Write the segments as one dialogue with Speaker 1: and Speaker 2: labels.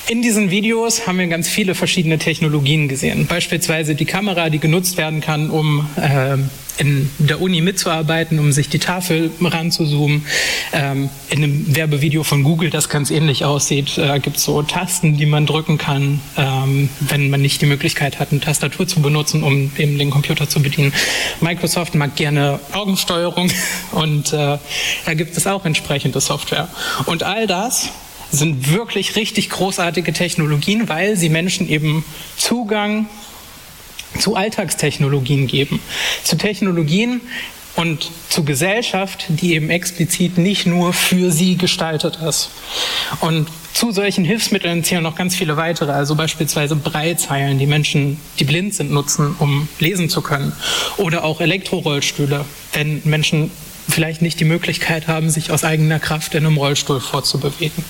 Speaker 1: In diesen Videos haben wir ganz viele verschiedene Technologien gesehen. Beispielsweise die Kamera, die genutzt werden kann, um in der Uni mitzuarbeiten, um sich die Tafel ranzuzoomen. In einem Werbevideo von Google, das ganz ähnlich aussieht, gibt es so Tasten, die man drücken kann, wenn man nicht die Möglichkeit hat, eine Tastatur zu benutzen, um eben den Computer zu bedienen. Microsoft mag gerne Augensteuerung und da gibt es auch entsprechende Software. Und all das sind wirklich richtig großartige Technologien, weil sie Menschen eben Zugang zu Alltagstechnologien geben. Zu Technologien und zu Gesellschaft, die eben explizit nicht nur für sie gestaltet ist. Und zu solchen Hilfsmitteln zählen noch ganz viele weitere, also beispielsweise Braillezeilen, die Menschen, die blind sind, nutzen, um lesen zu können. Oder auch Elektrorollstühle, wenn Menschen vielleicht nicht die Möglichkeit haben, sich aus eigener Kraft in einem Rollstuhl fortzubewegen.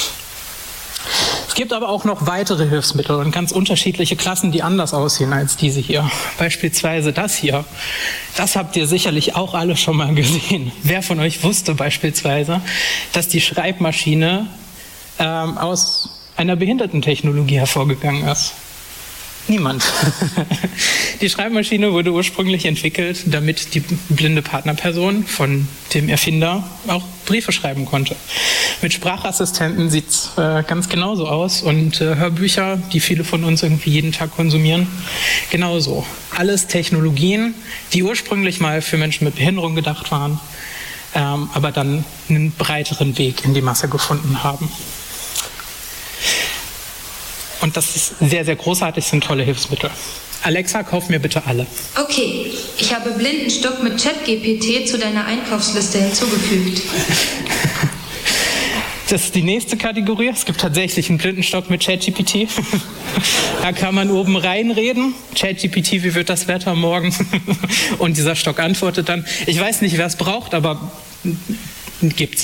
Speaker 1: Es gibt aber auch noch weitere Hilfsmittel und ganz unterschiedliche Klassen, die anders aussehen als diese hier. Beispielsweise das hier. Das habt ihr sicherlich auch alle schon mal gesehen. Wer von euch wusste beispielsweise, dass die Schreibmaschine aus einer Behindertentechnologie hervorgegangen ist? Niemand. Die Schreibmaschine wurde ursprünglich entwickelt, damit die blinde Partnerperson von dem Erfinder auch Briefe schreiben konnte. Mit Sprachassistenten sieht es ganz genauso aus und Hörbücher, die viele von uns irgendwie jeden Tag konsumieren, genauso. Alles Technologien, die ursprünglich mal für Menschen mit Behinderung gedacht waren, aber dann einen breiteren Weg in die Masse gefunden haben. Und das ist sehr, sehr großartig, sind tolle Hilfsmittel. Alexa, kauf mir bitte alle.
Speaker 2: Okay, ich habe Blindenstock mit ChatGPT zu deiner Einkaufsliste hinzugefügt.
Speaker 1: Das ist die nächste Kategorie. Es gibt tatsächlich einen Blindenstock mit ChatGPT. Da kann man oben reinreden. ChatGPT, wie wird das Wetter morgen? Und dieser Stock antwortet dann. Ich weiß nicht, wer es braucht, aber gibt's.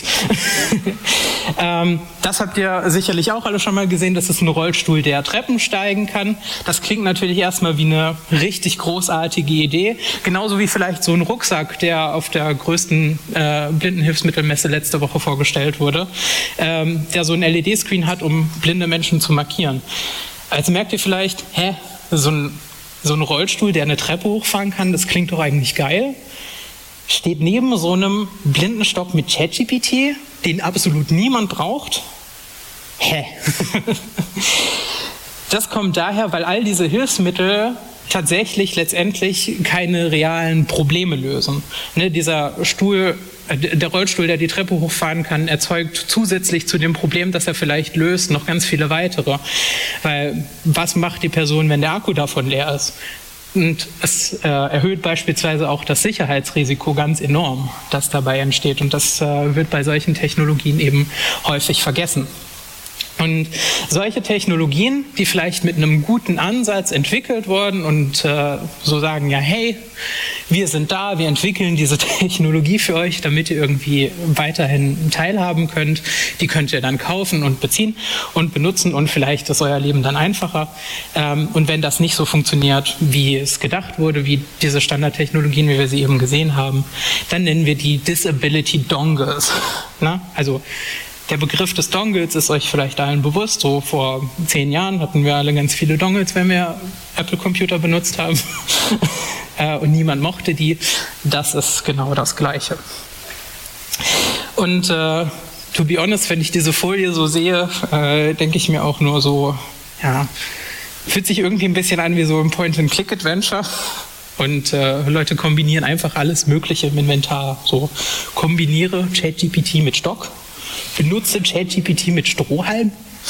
Speaker 1: Das habt ihr sicherlich auch alle schon mal gesehen. Das ist ein Rollstuhl, der Treppen steigen kann. Das klingt natürlich erstmal wie eine richtig großartige Idee. Genauso wie vielleicht so ein Rucksack, der auf der größten Blindenhilfsmittelmesse letzte Woche vorgestellt wurde, der so ein LED-Screen hat, um blinde Menschen zu markieren. Also merkt ihr vielleicht, so ein Rollstuhl, der eine Treppe hochfahren kann, das klingt doch eigentlich geil. Steht neben so einem Blindenstock mit ChatGPT, den absolut niemand braucht? Das kommt daher, weil all diese Hilfsmittel tatsächlich letztendlich keine realen Probleme lösen. Dieser Stuhl, der Rollstuhl, der die Treppe hochfahren kann, erzeugt zusätzlich zu dem Problem, das er vielleicht löst, noch ganz viele weitere. Weil was macht die Person, wenn der Akku davon leer ist? Und es erhöht beispielsweise auch das Sicherheitsrisiko ganz enorm, das dabei entsteht. Und das wird bei solchen Technologien eben häufig vergessen. Und solche Technologien, die vielleicht mit einem guten Ansatz entwickelt wurden und so sagen, ja, hey, wir sind da, wir entwickeln diese Technologie für euch, damit ihr irgendwie weiterhin teilhaben könnt. Die könnt ihr dann kaufen und beziehen und benutzen und vielleicht ist euer Leben dann einfacher. Und wenn das nicht so funktioniert, wie es gedacht wurde, wie diese Standardtechnologien, wie wir sie eben gesehen haben, dann nennen wir die Disability Dongles. Also der Begriff des Dongles ist euch vielleicht allen bewusst. So vor 10 Jahren hatten wir alle ganz viele Dongles, wenn wir Apple-Computer benutzt haben. Und niemand mochte die. Das ist genau das Gleiche. Und to be honest, wenn ich diese Folie so sehe, denke ich mir auch nur so, ja, fühlt sich irgendwie ein bisschen an wie so ein Point-and-Click-Adventure. Und Leute kombinieren einfach alles Mögliche im Inventar. So, kombiniere ChatGPT mit Stock. Benutze ChatGPT mit Strohhalm.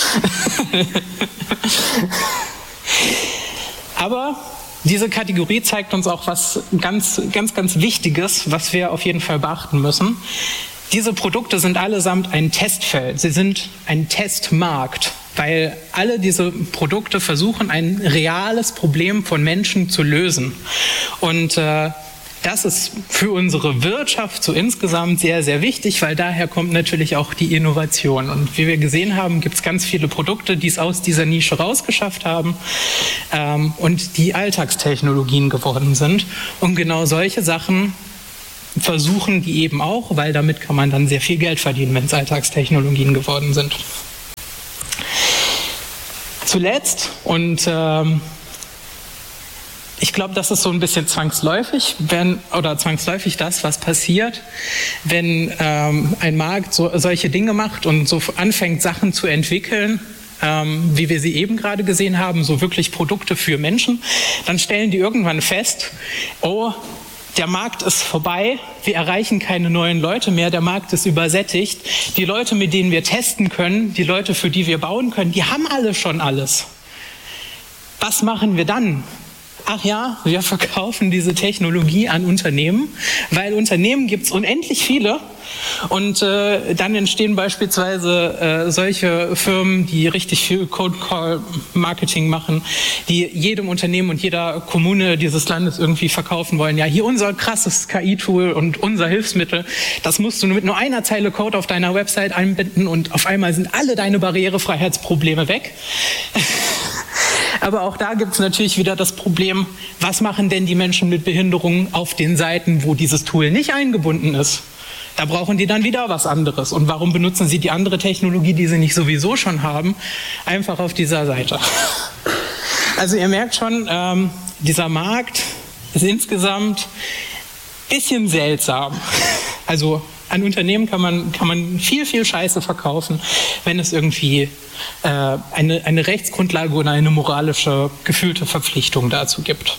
Speaker 1: Aber diese Kategorie zeigt uns auch was ganz Wichtiges, was wir auf jeden Fall beachten müssen. Diese Produkte sind allesamt ein Testfeld. Sie sind ein Testmarkt, weil alle diese Produkte versuchen, ein reales Problem von Menschen zu lösen. Und das ist für unsere Wirtschaft so insgesamt sehr, sehr wichtig, weil daher kommt natürlich auch die Innovation. Und wie wir gesehen haben, gibt es ganz viele Produkte, die es aus dieser Nische rausgeschafft haben und die Alltagstechnologien geworden sind. Und genau solche Sachen versuchen die eben auch, weil damit kann man dann sehr viel Geld verdienen, wenn es Alltagstechnologien geworden sind. zuletzt, und ich glaube, das ist so ein bisschen zwangsläufig das, was passiert, wenn ein Markt solche Dinge macht und so anfängt, Sachen zu entwickeln, wie wir sie eben gerade gesehen haben, so wirklich Produkte für Menschen, dann stellen die irgendwann fest, oh, der Markt ist vorbei, wir erreichen keine neuen Leute mehr, der Markt ist übersättigt, die Leute, mit denen wir testen können, die Leute, für die wir bauen können, die haben alle schon alles. Was machen wir dann? Ach ja, wir verkaufen diese Technologie an Unternehmen, weil Unternehmen gibt es unendlich viele, und dann entstehen beispielsweise solche Firmen, die richtig viel Cold-Call-Marketing machen, die jedem Unternehmen und jeder Kommune dieses Landes irgendwie verkaufen wollen. Ja, hier unser krasses KI-Tool und unser Hilfsmittel, das musst du mit nur einer Zeile Code auf deiner Website einbinden und auf einmal sind alle deine Barrierefreiheitsprobleme weg. Aber auch da gibt es natürlich wieder das Problem, was machen denn die Menschen mit Behinderungen auf den Seiten, wo dieses Tool nicht eingebunden ist? Da brauchen die dann wieder was anderes. Und warum benutzen sie die andere Technologie, die sie nicht sowieso schon haben, einfach auf dieser Seite? Also ihr merkt schon, dieser Markt ist insgesamt ein bisschen seltsam. Also an Unternehmen kann man viel, viel Scheiße verkaufen, wenn es irgendwie eine Rechtsgrundlage oder eine moralische, gefühlte Verpflichtung dazu gibt.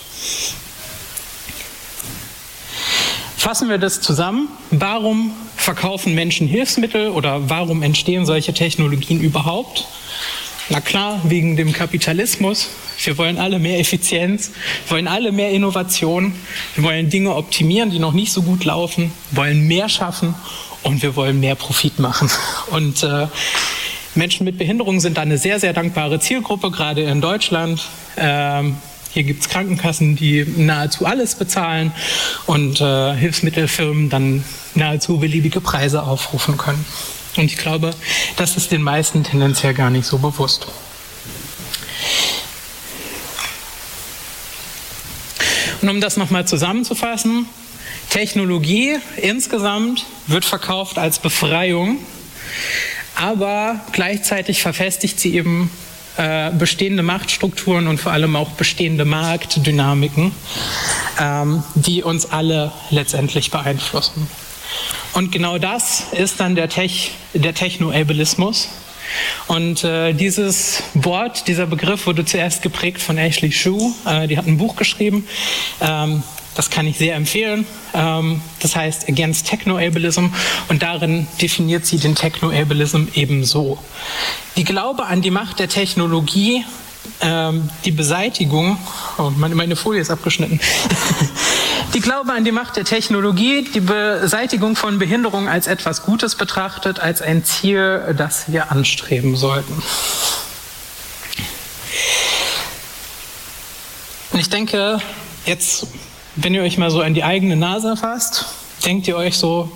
Speaker 1: Fassen wir das zusammen. Warum verkaufen Menschen Hilfsmittel oder warum entstehen solche Technologien überhaupt? Na klar, wegen dem Kapitalismus. Wir wollen alle mehr Effizienz, wollen alle mehr Innovation, wir wollen Dinge optimieren, die noch nicht so gut laufen, wollen mehr schaffen und wir wollen mehr Profit machen. Und Menschen mit Behinderungen sind da eine sehr, sehr dankbare Zielgruppe, gerade in Deutschland. Hier gibt es Krankenkassen, die nahezu alles bezahlen und Hilfsmittelfirmen dann nahezu beliebige Preise aufrufen können. Und ich glaube, das ist den meisten tendenziell gar nicht so bewusst. Und um das nochmal zusammenzufassen, Technologie insgesamt wird verkauft als Befreiung, aber gleichzeitig verfestigt sie eben bestehende Machtstrukturen und vor allem auch bestehende Marktdynamiken, die uns alle letztendlich beeinflussen. Und genau das ist dann der Technoableismus. Und dieses Wort, dieser Begriff wurde zuerst geprägt von Ashley Shue. Die hat ein Buch geschrieben. Das kann ich sehr empfehlen. Das heißt Against Technoableism, und darin definiert sie den Technoableism ebenso. Die Glaube an die Macht der Technologie, die Beseitigung, oh, meine Folie ist abgeschnitten. Die Glaube an die Macht der Technologie, die Beseitigung von Behinderung als etwas Gutes betrachtet, als ein Ziel, das wir anstreben sollten. Und ich denke, jetzt, wenn ihr euch mal so an die eigene Nase fasst, denkt ihr euch so,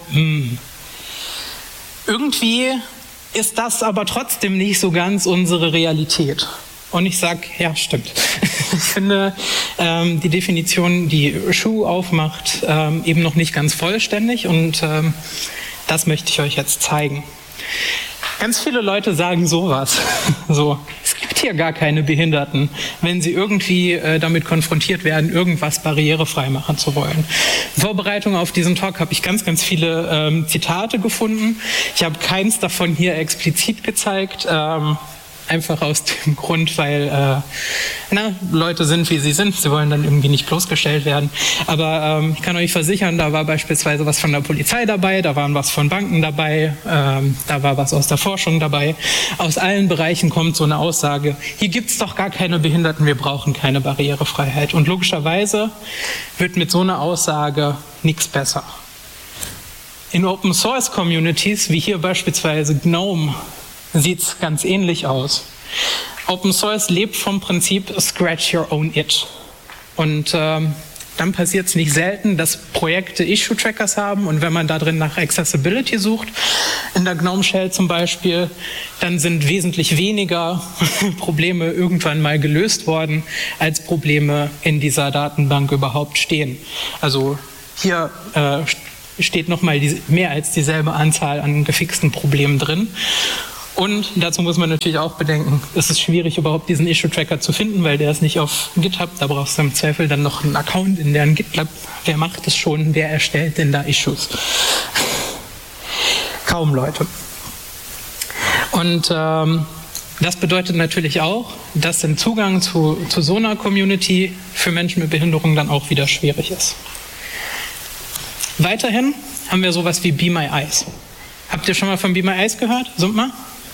Speaker 1: irgendwie ist das aber trotzdem nicht so ganz unsere Realität. Und ich sage, ja, stimmt. Ich finde die Definition, die Shue aufmacht, eben noch nicht ganz vollständig, und das möchte ich euch jetzt zeigen. Ganz viele Leute sagen sowas, so, es gibt hier gar keine Behinderten, wenn sie irgendwie damit konfrontiert werden, irgendwas barrierefrei machen zu wollen. In Vorbereitung auf diesen Talk habe ich ganz, ganz viele Zitate gefunden. Ich habe keins davon hier explizit gezeigt, einfach aus dem Grund, weil Leute sind, wie sie sind. Sie wollen dann irgendwie nicht bloßgestellt werden. Aber ich kann euch versichern, da war beispielsweise was von der Polizei dabei, da waren was von Banken dabei, da war was aus der Forschung dabei. Aus allen Bereichen kommt so eine Aussage, hier gibt es doch gar keine Behinderten, wir brauchen keine Barrierefreiheit. Und logischerweise wird mit so einer Aussage nichts besser. In Open-Source-Communities, wie hier beispielsweise GNOME, sieht es ganz ähnlich aus. Open Source lebt vom Prinzip Scratch Your Own Itch. Und dann passiert es nicht selten, dass Projekte Issue-Trackers haben, und wenn man da drin nach Accessibility sucht, in der GNOME Shell zum Beispiel, dann sind wesentlich weniger Probleme irgendwann mal gelöst worden, als Probleme in dieser Datenbank überhaupt stehen. Also hier steht nochmal mehr als dieselbe Anzahl an gefixten Problemen drin. Und dazu muss man natürlich auch bedenken, es ist schwierig, überhaupt diesen Issue-Tracker zu finden, weil der ist nicht auf GitHub. Da brauchst du im Zweifel dann noch einen Account in deren GitLab. Wer macht es schon? Wer erstellt denn da Issues? Kaum Leute. Und das bedeutet natürlich auch, dass der Zugang zu so einer Community für Menschen mit Behinderung dann auch wieder schwierig ist. Weiterhin haben wir sowas wie Be My Eyes. Habt ihr schon mal von Be My Eyes gehört? Summt mal.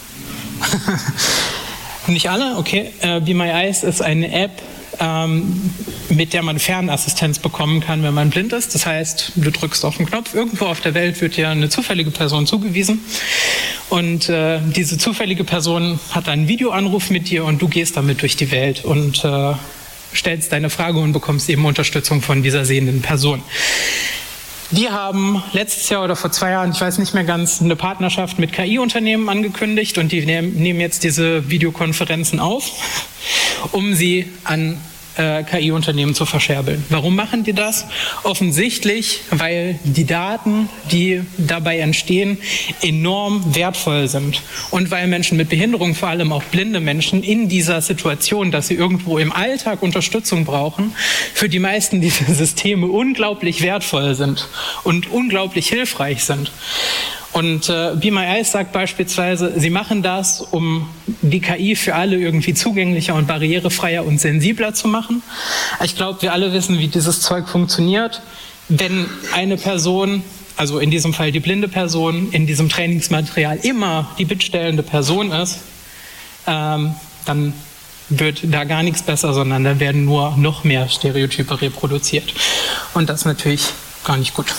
Speaker 1: Nicht alle? Okay. Be My Eyes ist eine App, mit der man Fernassistenz bekommen kann, wenn man blind ist. Das heißt, du drückst auf den Knopf, irgendwo auf der Welt wird dir eine zufällige Person zugewiesen und diese zufällige Person hat einen Videoanruf mit dir und du gehst damit durch die Welt und stellst deine Frage und bekommst eben Unterstützung von dieser sehenden Person. Die haben letztes Jahr oder vor 2 Jahren, ich weiß nicht mehr ganz, eine Partnerschaft mit KI-Unternehmen angekündigt und die nehmen jetzt diese Videokonferenzen auf, um sie an KI-Unternehmen zu verscherbeln. Warum machen die das? Offensichtlich, weil die Daten, die dabei entstehen, enorm wertvoll sind. Und weil Menschen mit Behinderung, vor allem auch blinde Menschen, in dieser Situation, dass sie irgendwo im Alltag Unterstützung brauchen, für die meisten dieser Systeme unglaublich wertvoll sind und unglaublich hilfreich sind. Und Be My Eyes sagt beispielsweise, sie machen das, um die KI für alle irgendwie zugänglicher und barrierefreier und sensibler zu machen. Ich glaube, wir alle wissen, wie dieses Zeug funktioniert. Wenn eine Person, also in diesem Fall die blinde Person, in diesem Trainingsmaterial immer die bittstellende Person ist, dann wird da gar nichts besser, sondern dann werden nur noch mehr Stereotype reproduziert. Und das ist natürlich gar nicht gut.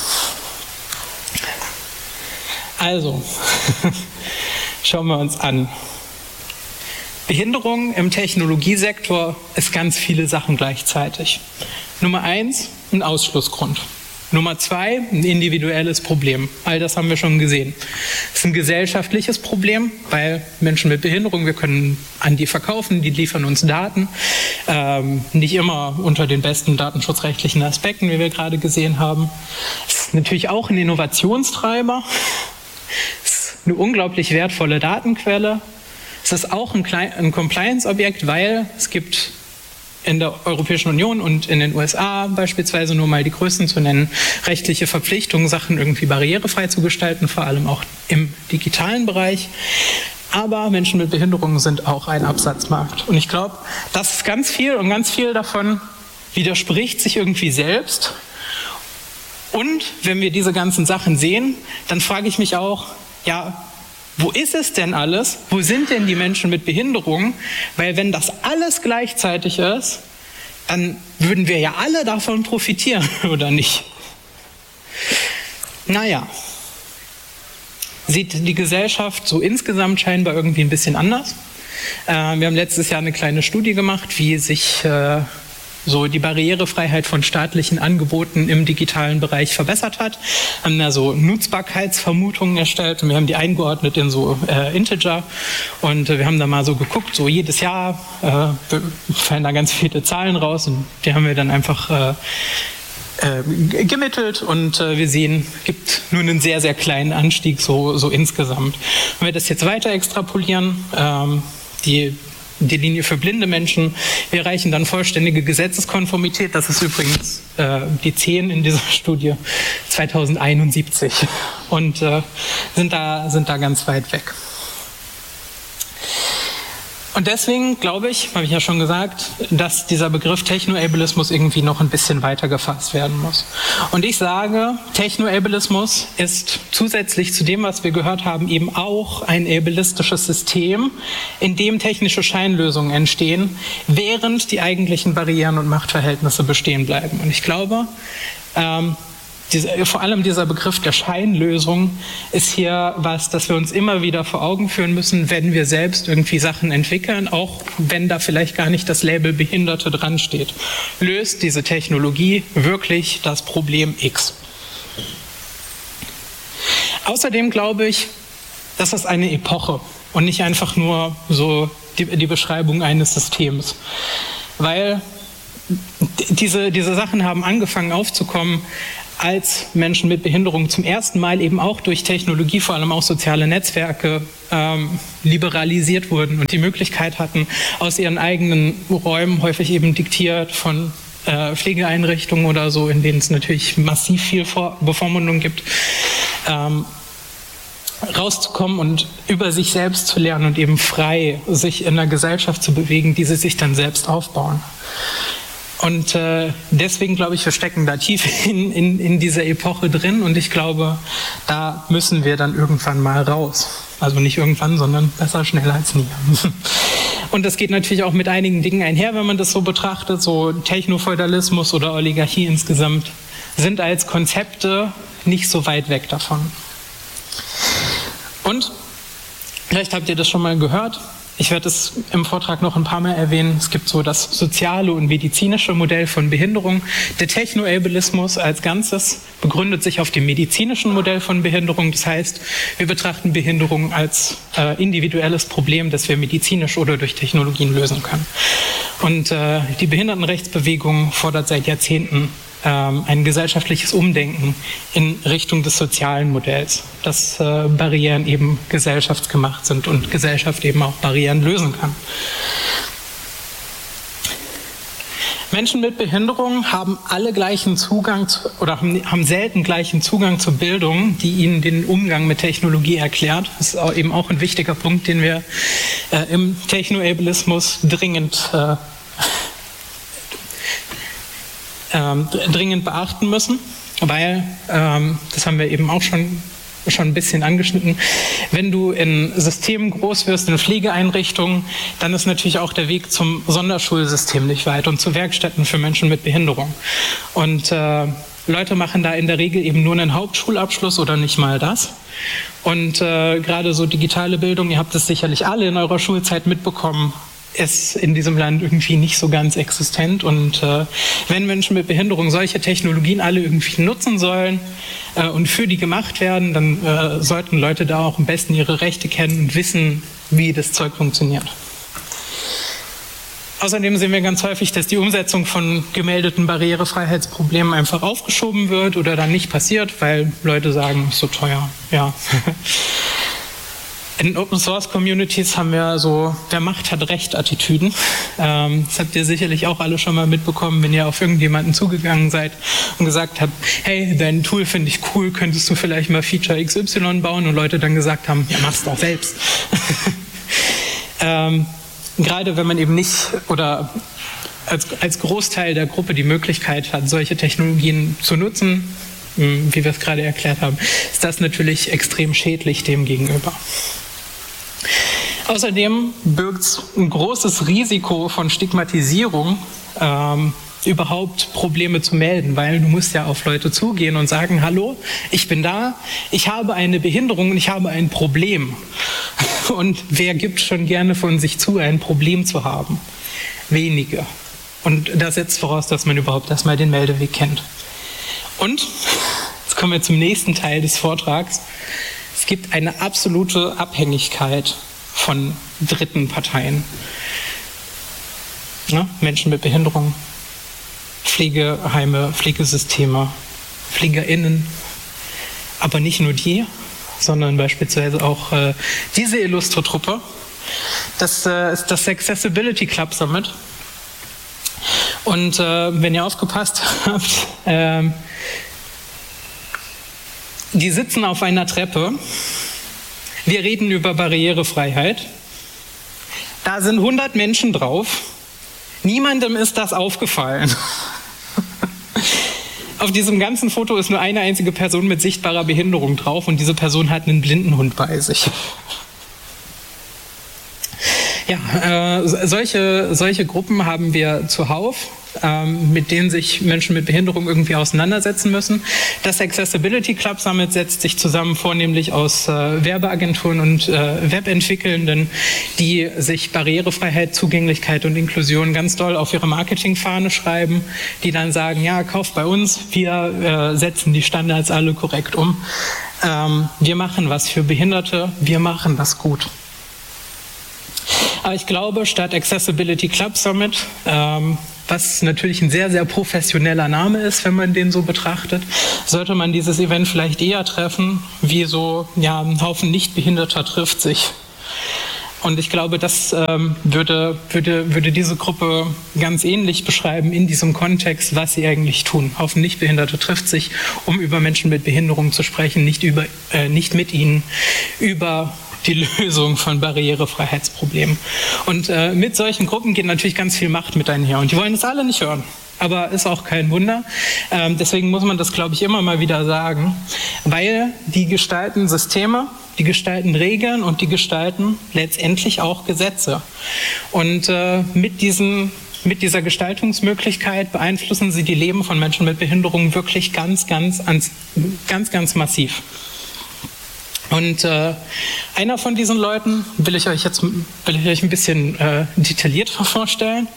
Speaker 1: Also, schauen wir uns an. Behinderung im Technologiesektor ist ganz viele Sachen gleichzeitig. Nummer 1, ein Ausschlussgrund. Nummer 2, ein individuelles Problem. All das haben wir schon gesehen. Es ist ein gesellschaftliches Problem, weil Menschen mit Behinderung, wir können an die verkaufen, die liefern uns Daten. Nicht immer unter den besten datenschutzrechtlichen Aspekten, wie wir gerade gesehen haben. Es ist natürlich auch ein Innovationstreiber. Es ist eine unglaublich wertvolle Datenquelle. Es ist auch ein Compliance-Objekt, weil es gibt in der Europäischen Union und in den USA beispielsweise, nur mal die größten zu nennen, rechtliche Verpflichtungen, Sachen irgendwie barrierefrei zu gestalten, vor allem auch im digitalen Bereich. Aber Menschen mit Behinderungen sind auch ein Absatzmarkt. Und ich glaube, das ist ganz viel und ganz viel davon widerspricht sich irgendwie selbst. Und wenn wir diese ganzen Sachen sehen, dann frage ich mich auch, ja, wo ist es denn alles? Wo sind denn die Menschen mit Behinderung? Weil wenn das alles gleichzeitig ist, dann würden wir ja alle davon profitieren, oder nicht? Naja, sieht die Gesellschaft so insgesamt scheinbar irgendwie ein bisschen anders. Wir haben letztes Jahr eine kleine Studie gemacht, wie sich so die Barrierefreiheit von staatlichen Angeboten im digitalen Bereich verbessert hat. Haben da so Nutzbarkeitsvermutungen erstellt und wir haben die eingeordnet in so Integer und wir haben da mal so geguckt, so jedes Jahr fallen da ganz viele Zahlen raus und die haben wir dann einfach gemittelt und wir sehen, gibt nur einen sehr, sehr kleinen Anstieg so insgesamt. Wenn wir das jetzt weiter extrapolieren, die Linie für blinde Menschen. Wir erreichen dann vollständige Gesetzeskonformität. Das ist übrigens die 10 in dieser Studie 2071 und sind da ganz weit weg. Und deswegen glaube ich, habe ich ja schon gesagt, dass dieser Begriff Technoableismus irgendwie noch ein bisschen weiter gefasst werden muss. Und ich sage, Technoableismus ist zusätzlich zu dem, was wir gehört haben, eben auch ein ableistisches System, in dem technische Scheinlösungen entstehen, während die eigentlichen Barrieren und Machtverhältnisse bestehen bleiben. Und ich glaube, vor allem dieser Begriff der Scheinlösung ist hier was, das wir uns immer wieder vor Augen führen müssen, wenn wir selbst irgendwie Sachen entwickeln, auch wenn da vielleicht gar nicht das Label Behinderte dran steht. Löst diese Technologie wirklich das Problem X? Außerdem glaube ich, das ist eine Epoche und nicht einfach nur so die Beschreibung eines Systems. Weil diese Sachen haben angefangen aufzukommen, als Menschen mit Behinderung zum ersten Mal eben auch durch Technologie, vor allem auch soziale Netzwerke, liberalisiert wurden und die Möglichkeit hatten, aus ihren eigenen Räumen, häufig eben diktiert von Pflegeeinrichtungen oder so, in denen es natürlich massiv viel Bevormundung gibt, rauszukommen und über sich selbst zu lernen und eben frei sich in einer Gesellschaft zu bewegen, die sie sich dann selbst aufbauen. Und deswegen glaube ich, wir stecken da tief in dieser Epoche drin und ich glaube, da müssen wir dann irgendwann mal raus. Also nicht irgendwann, sondern besser schnell als nie. Und das geht natürlich auch mit einigen Dingen einher, wenn man das so betrachtet. So Technofeudalismus oder Oligarchie insgesamt sind als Konzepte nicht so weit weg davon. Und vielleicht habt ihr das schon mal gehört. Ich werde es im Vortrag noch ein paar Mal erwähnen. Es gibt so das soziale und medizinische Modell von Behinderung. Der Technoableismus als Ganzes begründet sich auf dem medizinischen Modell von Behinderung. Das heißt, wir betrachten Behinderung als individuelles Problem, das wir medizinisch oder durch Technologien lösen können. Und die Behindertenrechtsbewegung fordert seit Jahrzehnten ein gesellschaftliches Umdenken in Richtung des sozialen Modells, dass Barrieren eben gesellschaftsgemacht sind und Gesellschaft eben auch Barrieren lösen kann. Menschen mit Behinderung haben alle gleichen Zugang zu, oder haben selten gleichen Zugang zur Bildung, die ihnen den Umgang mit Technologie erklärt. Das ist eben auch ein wichtiger Punkt, den wir im Technoableismus dringend beachten müssen, weil, das haben wir eben auch schon ein bisschen angeschnitten, wenn du in Systemen groß wirst, in Pflegeeinrichtungen, dann ist natürlich auch der Weg zum Sonderschulsystem nicht weit und zu Werkstätten für Menschen mit Behinderung. Und Leute machen da in der Regel eben nur einen Hauptschulabschluss oder nicht mal das. Und gerade so digitale Bildung, ihr habt es sicherlich alle in eurer Schulzeit mitbekommen, ist in diesem Land irgendwie nicht so ganz existent. Und wenn Menschen mit Behinderung solche Technologien alle irgendwie nutzen sollen und für die gemacht werden, dann sollten Leute da auch am besten ihre Rechte kennen und wissen, wie das Zeug funktioniert. Außerdem sehen wir ganz häufig, dass die Umsetzung von gemeldeten Barrierefreiheitsproblemen einfach aufgeschoben wird oder dann nicht passiert, weil Leute sagen, ist so teuer. Ja. In Open-Source-Communities haben wir so, wer Macht hat Recht-Attitüden. Das habt ihr sicherlich auch alle schon mal mitbekommen, wenn ihr auf irgendjemanden zugegangen seid und gesagt habt, hey, dein Tool finde ich cool, könntest du vielleicht mal Feature XY bauen? Und Leute dann gesagt haben, ja, mach's doch selbst. Gerade wenn man eben nicht oder als Großteil der Gruppe die Möglichkeit hat, solche Technologien zu nutzen, wie wir es gerade erklärt haben, ist das natürlich extrem schädlich dem gegenüber. Außerdem birgt es ein großes Risiko von Stigmatisierung, überhaupt Probleme zu melden, weil du musst ja auf Leute zugehen und sagen, hallo, ich bin da, ich habe eine Behinderung und ich habe ein Problem. Und wer gibt schon gerne von sich zu, ein Problem zu haben? Wenige. Und das setzt voraus, dass man überhaupt erstmal den Meldeweg kennt. Und, jetzt kommen wir zum nächsten Teil des Vortrags, es gibt eine absolute Abhängigkeit von dritten Parteien. Ja, Menschen mit Behinderung, Pflegeheime, Pflegesysteme, PflegerInnen, aber nicht nur die, sondern beispielsweise auch diese illustre Truppe. Das ist das Accessibility Club Summit. Und wenn ihr aufgepasst habt, die sitzen auf einer Treppe. Wir reden über Barrierefreiheit. Da sind 100 Menschen drauf. Niemandem ist das aufgefallen. Auf diesem ganzen Foto ist nur eine einzige Person mit sichtbarer Behinderung drauf und diese Person hat einen Blindenhund bei sich. Ja, solche Gruppen haben wir zuhauf, mit denen sich Menschen mit Behinderung irgendwie auseinandersetzen müssen. Das Accessibility Club Summit setzt sich zusammen vornehmlich aus Werbeagenturen und Webentwickelnden, die sich Barrierefreiheit, Zugänglichkeit und Inklusion ganz doll auf ihre Marketingfahne schreiben, die dann sagen, ja, kauft bei uns, wir setzen die Standards alle korrekt um. Wir machen was für Behinderte, wir machen das gut. Aber ich glaube, statt Accessibility Club Summit was natürlich ein sehr, sehr professioneller Name ist, wenn man den so betrachtet, sollte man dieses Event vielleicht eher treffen, wie so, ja, ein Haufen Nichtbehinderter trifft sich. Und ich glaube, das würde diese Gruppe ganz ähnlich beschreiben in diesem Kontext, was sie eigentlich tun. Haufen Nichtbehinderte trifft sich, um über Menschen mit Behinderung zu sprechen, nicht mit ihnen, über die Lösung von Barrierefreiheitsproblemen. Und mit solchen Gruppen geht natürlich ganz viel Macht mit einher. Und die wollen das alle nicht hören. Aber ist auch kein Wunder. Deswegen muss man das, glaube ich, immer mal wieder sagen, weil die gestalten Systeme, die gestalten Regeln und die gestalten letztendlich auch Gesetze. Und mit dieser Gestaltungsmöglichkeit beeinflussen sie die Leben von Menschen mit Behinderungen wirklich ganz massiv. Und einer von diesen Leuten will ich euch ein bisschen detaillierter vorstellen.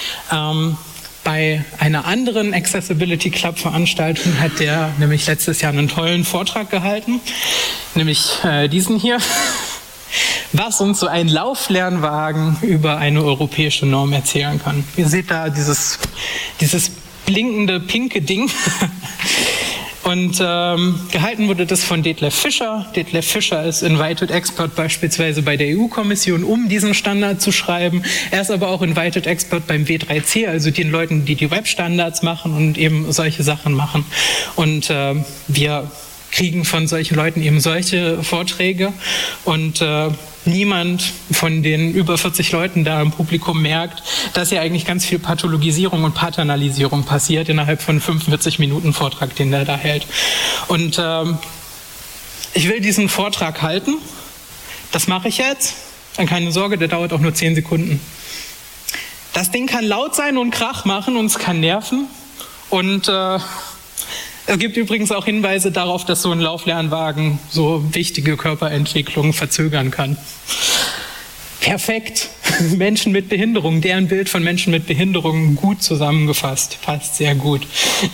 Speaker 1: Bei einer anderen Accessibility Club Veranstaltung hat der nämlich letztes Jahr einen tollen Vortrag gehalten, nämlich diesen hier, was uns so ein Lauflernwagen über eine europäische Norm erzählen kann. Ihr seht da dieses blinkende pinke Ding. Und gehalten wurde das von Detlef Fischer. Detlef Fischer ist Invited Expert beispielsweise bei der EU-Kommission, um diesen Standard zu schreiben. Er ist aber auch Invited Expert beim W3C, also den Leuten, die die Webstandards machen und eben solche Sachen machen. Und wir kriegen von solchen Leuten eben solche Vorträge und niemand von den über 40 Leuten da im Publikum merkt, dass hier eigentlich ganz viel Pathologisierung und Paternalisierung passiert innerhalb von 45 Minuten Vortrag, den der da hält. Und ich will diesen Vortrag halten. Das mache ich jetzt. Dann keine Sorge, der dauert auch nur 10 Sekunden. Das Ding kann laut sein und Krach machen und es kann nerven. Und es gibt übrigens auch Hinweise darauf, dass so ein Lauflernwagen so wichtige Körperentwicklungen verzögern kann. Perfekt. Menschen mit Behinderung, deren Bild von Menschen mit Behinderung gut zusammengefasst. Passt sehr gut.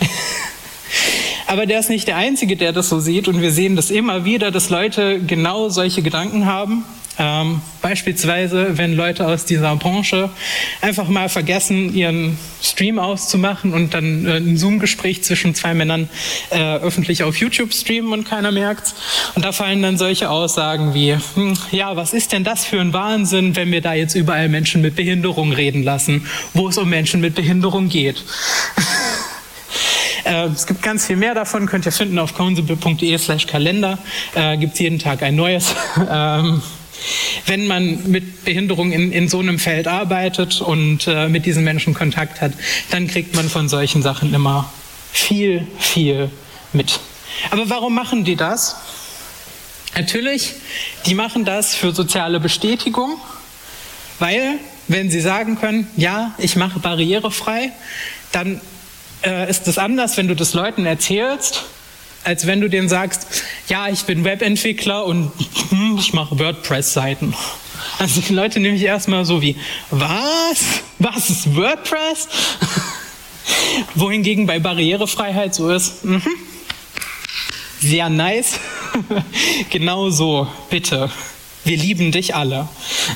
Speaker 1: Aber der ist nicht der Einzige, der das so sieht. Und wir sehen das immer wieder, dass Leute genau solche Gedanken haben. Beispielsweise, wenn Leute aus dieser Branche einfach mal vergessen, ihren Stream auszumachen und dann ein Zoom-Gespräch zwischen zwei Männern öffentlich auf YouTube streamen und keiner merkt's. Und da fallen dann solche Aussagen wie, ja, was ist denn das für ein Wahnsinn, wenn wir da jetzt überall Menschen mit Behinderung reden lassen, wo es um Menschen mit Behinderung geht. Es gibt ganz viel mehr davon, könnt ihr finden auf councible.de/Kalender. Gibt es jeden Tag ein neues. Wenn man mit Behinderung in so einem Feld arbeitet und mit diesen Menschen Kontakt hat, dann kriegt man von solchen Sachen immer viel, viel mit. Aber warum machen die das? Natürlich, die machen das für soziale Bestätigung, weil, wenn sie sagen können, ja, ich mache barrierefrei, dann ist es anders, wenn du das Leuten erzählst, als wenn du denen sagst, ja, ich bin Webentwickler und ich mache WordPress-Seiten. Also die Leute nämlich erstmal so wie, was? Was ist WordPress? Wohingegen bei Barrierefreiheit so ist, sehr nice, genau so, bitte, wir lieben dich alle.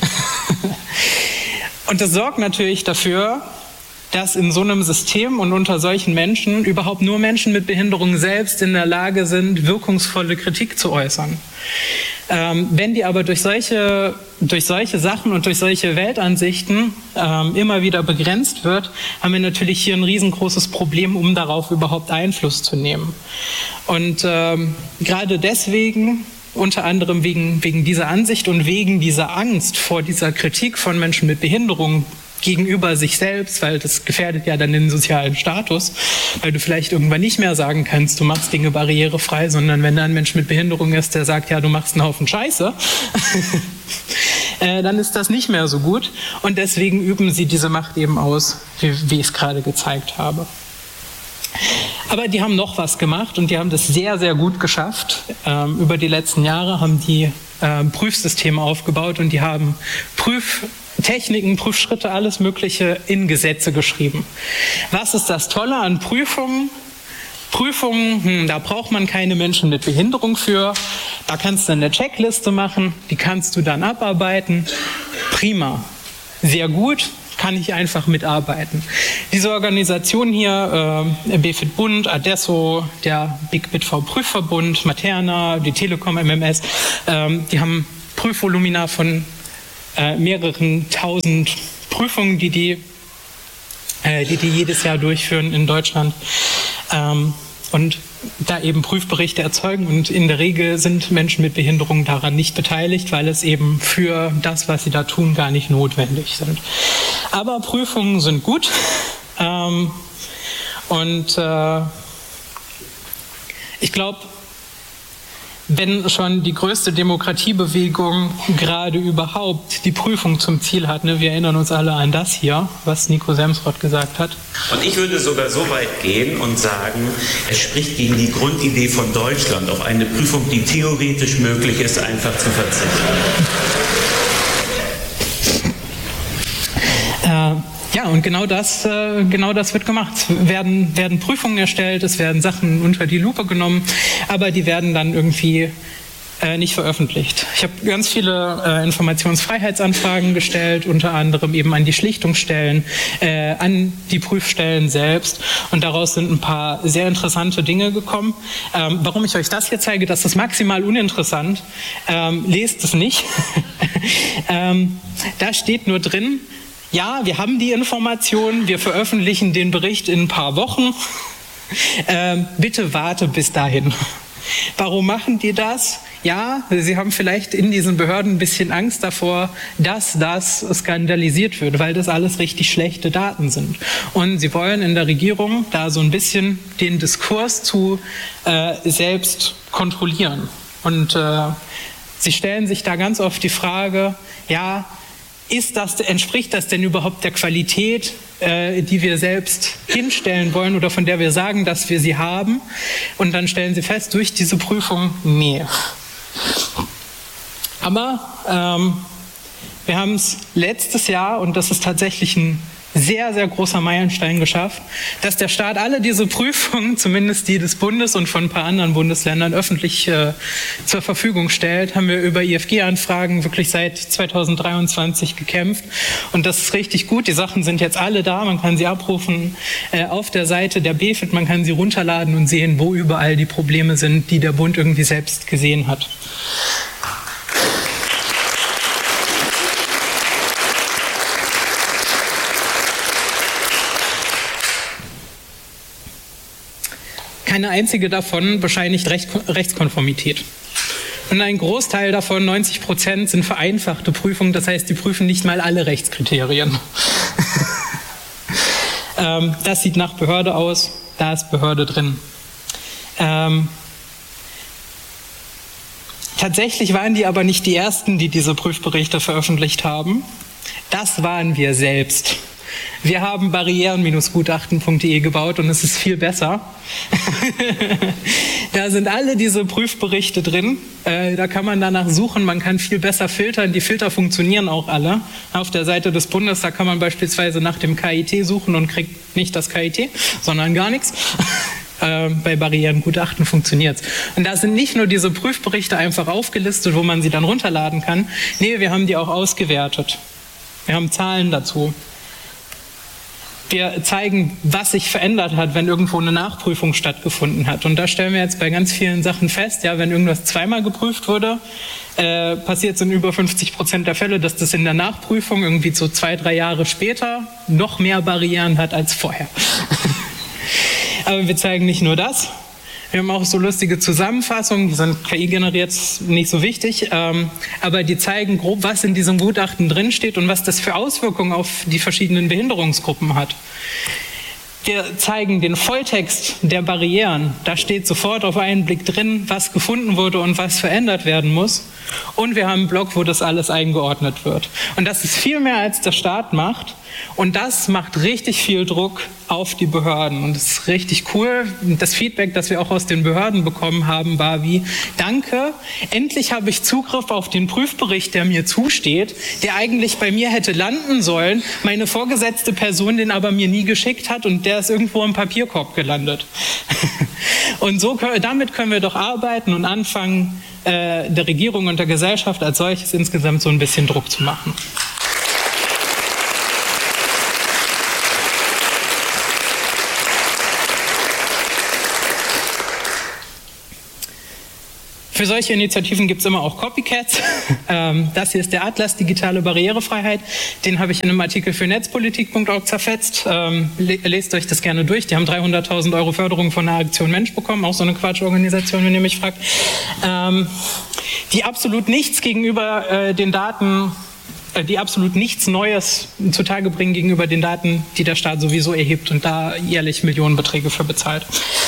Speaker 1: Und das sorgt natürlich dafür, dass in so einem System und unter solchen Menschen überhaupt nur Menschen mit Behinderung selbst in der Lage sind, wirkungsvolle Kritik zu äußern. Wenn die aber durch solche Sachen und durch solche Weltansichten immer wieder begrenzt wird, haben wir natürlich hier ein riesengroßes Problem, um darauf überhaupt Einfluss zu nehmen. Und gerade deswegen, unter anderem wegen dieser Ansicht und wegen dieser Angst vor dieser Kritik von Menschen mit Behinderung gegenüber sich selbst, weil das gefährdet ja dann den sozialen Status, weil du vielleicht irgendwann nicht mehr sagen kannst, du machst Dinge barrierefrei, sondern wenn da ein Mensch mit Behinderung ist, der sagt, ja, du machst einen Haufen Scheiße, dann ist das nicht mehr so gut. Und deswegen üben sie diese Macht eben aus, wie ich es gerade gezeigt habe. Aber die haben noch was gemacht und die haben das sehr, sehr gut geschafft. Über die letzten Jahre haben die Prüfsysteme aufgebaut und die haben Prüftechniken, Prüfschritte, alles Mögliche in Gesetze geschrieben. Was ist das Tolle an Prüfungen? Prüfungen, da braucht man keine Menschen mit Behinderung für. Da kannst du eine Checkliste machen, die kannst du dann abarbeiten. Prima, sehr gut, kann ich einfach mitarbeiten. Diese Organisation hier, BFIT Bund, Adesso, der BigBitV Prüfverbund, Materna, die Telekom MMS, die haben Prüfvolumina von mehreren tausend Prüfungen, die jedes Jahr durchführen in Deutschland. Und da eben Prüfberichte erzeugen, und in der Regel sind Menschen mit Behinderung daran nicht beteiligt, weil es eben für das, was sie da tun, gar nicht notwendig sind. Aber Prüfungen sind gut, und ich glaube, wenn schon die größte Demokratiebewegung gerade überhaupt die Prüfung zum Ziel hat, ne? Wir erinnern uns alle an das hier, was Nico Semsrott gesagt hat.
Speaker 3: Und ich würde sogar so weit gehen und sagen, es spricht gegen die Grundidee von Deutschland, auf eine Prüfung, die theoretisch möglich ist, einfach zu verzichten.
Speaker 1: Ja, und genau das wird gemacht. Es werden Prüfungen erstellt, es werden Sachen unter die Lupe genommen, aber die werden dann irgendwie nicht veröffentlicht. Ich habe ganz viele Informationsfreiheitsanfragen gestellt, unter anderem eben an die Schlichtungsstellen, an die Prüfstellen selbst, und daraus sind ein paar sehr interessante Dinge gekommen. Warum ich euch das hier zeige, das ist maximal uninteressant. Lest es nicht. Da steht nur drin: Ja, wir haben die Informationen, wir veröffentlichen den Bericht in ein paar Wochen. Bitte warte bis dahin. Warum machen die das? Ja, sie haben vielleicht in diesen Behörden ein bisschen Angst davor, dass das skandalisiert wird, weil das alles richtig schlechte Daten sind. Und sie wollen in der Regierung da so ein bisschen den Diskurs zu selbst kontrollieren. Und sie stellen sich da ganz oft die Frage, ja, entspricht das denn überhaupt der Qualität, die wir selbst hinstellen wollen oder von der wir sagen, dass wir sie haben? Und dann stellen sie fest, durch diese Prüfung, nee. Aber wir haben es letztes Jahr, und das ist tatsächlich ein sehr, sehr großer Meilenstein, geschafft, dass der Staat alle diese Prüfungen, zumindest die des Bundes und von ein paar anderen Bundesländern, öffentlich zur Verfügung stellt. Haben wir über IFG-Anfragen wirklich seit 2023 gekämpft, und das ist richtig gut. Die Sachen sind jetzt alle da, man kann sie abrufen auf der Seite der BFIT, man kann sie runterladen und sehen, wo überall die Probleme sind, die der Bund irgendwie selbst gesehen hat. Keine einzige davon bescheinigt Rechtskonformität. Und ein Großteil davon, 90%, sind vereinfachte Prüfungen. Das heißt, die prüfen nicht mal alle Rechtskriterien. Das sieht nach Behörde aus, da ist Behörde drin. Tatsächlich waren die aber nicht die Ersten, die diese Prüfberichte veröffentlicht haben. Das waren wir selbst. Wir haben barrieren-gutachten.de gebaut, und es ist viel besser. Da sind alle diese Prüfberichte drin. Da kann man danach suchen, man kann viel besser filtern. Die Filter funktionieren auch alle. Auf der Seite des Bundes, da kann man beispielsweise nach dem KIT suchen und kriegt nicht das KIT, sondern gar nichts. Bei Barrierengutachten funktioniert es. Und da sind nicht nur diese Prüfberichte einfach aufgelistet, wo man sie dann runterladen kann. Nee, wir haben die auch ausgewertet. Wir haben Zahlen dazu. Wir zeigen, was sich verändert hat, wenn irgendwo eine Nachprüfung stattgefunden hat. Und da stellen wir jetzt bei ganz vielen Sachen fest, ja, wenn irgendwas zweimal geprüft wurde, passiert es in über 50% der Fälle, dass das in der Nachprüfung irgendwie so 2-3 Jahre später noch mehr Barrieren hat als vorher. Aber wir zeigen nicht nur das. Wir haben auch so lustige Zusammenfassungen, die sind KI-generiert, nicht so wichtig, aber die zeigen grob, was in diesem Gutachten drinsteht und was das für Auswirkungen auf die verschiedenen Behinderungsgruppen hat. Wir zeigen den Volltext der Barrieren. Da steht sofort auf einen Blick drin, was gefunden wurde und was verändert werden muss. Und wir haben einen Blog, wo das alles eingeordnet wird. Und das ist viel mehr, als der Staat macht. Und das macht richtig viel Druck auf die Behörden. Und das ist richtig cool. Das Feedback, das wir auch aus den Behörden bekommen haben, war wie: Danke, endlich habe ich Zugriff auf den Prüfbericht, der mir zusteht, der eigentlich bei mir hätte landen sollen, meine vorgesetzte Person den aber mir nie geschickt hat, und der ist irgendwo im Papierkorb gelandet. Und damit können wir doch arbeiten und anfangen, der Regierung und der Gesellschaft als solches insgesamt so ein bisschen Druck zu machen. Für solche Initiativen gibt es immer auch Copycats. Das hier ist der Atlas Digitale Barrierefreiheit. Den habe ich in einem Artikel für netzpolitik.org zerfetzt. Lest euch das gerne durch. Die haben 300.000 Euro Förderung von der Aktion Mensch bekommen, auch so eine Quatschorganisation, wenn ihr mich fragt. Die absolut nichts gegenüber den Daten, die absolut nichts Neues zutage bringen gegenüber den Daten, die der Staat sowieso erhebt und da jährlich Millionenbeträge für bezahlt.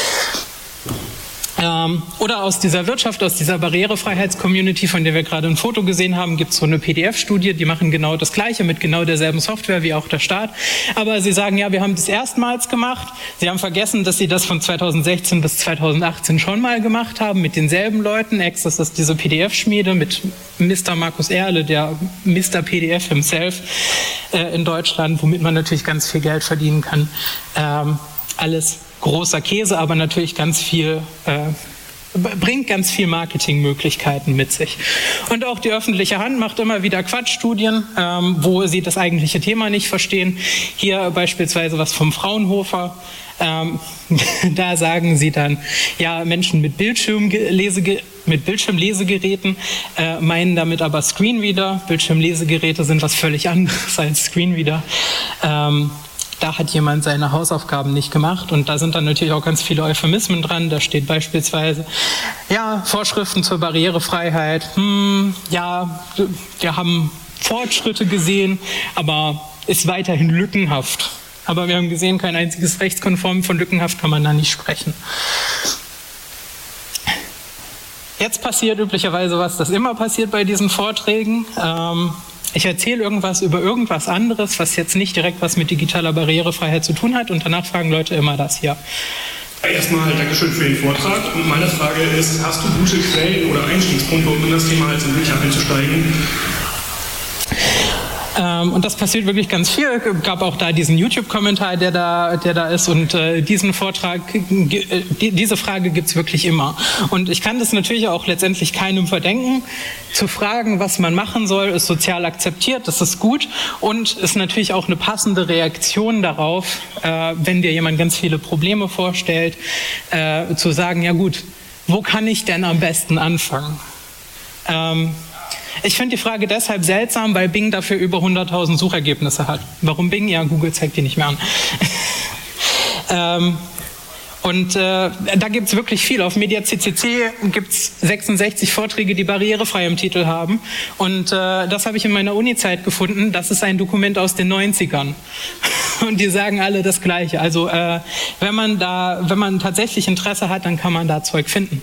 Speaker 1: Oder aus dieser Wirtschaft, aus dieser Barrierefreiheits-Community, von der wir gerade ein Foto gesehen haben, gibt es so eine PDF-Studie, die machen genau das Gleiche mit genau derselben Software wie auch der Staat. Aber sie sagen, ja, wir haben das erstmals gemacht. Sie haben vergessen, dass sie das von 2016 bis 2018 schon mal gemacht haben mit denselben Leuten. Das ist diese PDF-Schmiede mit Mr. Markus Erle, der Mr. PDF himself in Deutschland, womit man natürlich ganz viel Geld verdienen kann. Alles großer Käse, aber natürlich ganz viel, bringt ganz viel Marketingmöglichkeiten mit sich. Und auch die öffentliche Hand macht immer wieder Quatschstudien, wo sie das eigentliche Thema nicht verstehen. Hier beispielsweise was vom Fraunhofer. Da sagen sie dann, ja, Menschen mit Bildschirmlesegeräten meinen damit aber Screenreader. Bildschirmlesegeräte sind was völlig anderes als Screenreader. Da hat jemand seine Hausaufgaben nicht gemacht und da sind dann natürlich auch ganz viele Euphemismen dran. Da steht beispielsweise, ja, Vorschriften zur Barrierefreiheit, ja, wir haben Fortschritte gesehen, aber ist weiterhin lückenhaft. Aber wir haben gesehen, kein einziges rechtskonform, von lückenhaft kann man da nicht sprechen. Jetzt passiert üblicherweise was, das immer passiert bei diesen Vorträgen. Ich erzähle irgendwas über irgendwas anderes, was jetzt nicht direkt was mit digitaler Barrierefreiheit zu tun hat und danach fragen Leute immer das hier.
Speaker 4: Erstmal Dankeschön für den Vortrag und meine Frage ist, hast du gute Quellen oder Einstiegspunkte, um in das Thema als Entwickler einzusteigen?
Speaker 1: Und das passiert wirklich ganz viel. Es gab auch da diesen YouTube-Kommentar, der da ist und diesen Vortrag, diese Frage gibt's wirklich immer. Und ich kann das natürlich auch letztendlich keinem verdenken. Zu fragen, was man machen soll, ist sozial akzeptiert, das ist gut und ist natürlich auch eine passende Reaktion darauf, wenn dir jemand ganz viele Probleme vorstellt, zu sagen, ja gut, wo kann ich denn am besten anfangen? Ich finde die Frage deshalb seltsam, weil Bing dafür über 100.000 Suchergebnisse hat. Warum Bing? Ja, Google zeigt die nicht mehr an. Da gibt es wirklich viel. Auf MediaCCC gibt es 66 Vorträge, die barrierefrei im Titel haben. Und das habe ich in meiner Uni-Zeit gefunden. Das ist ein Dokument aus den 90ern. Und die sagen alle das Gleiche. Also wenn man tatsächlich Interesse hat, dann kann man da Zeug finden.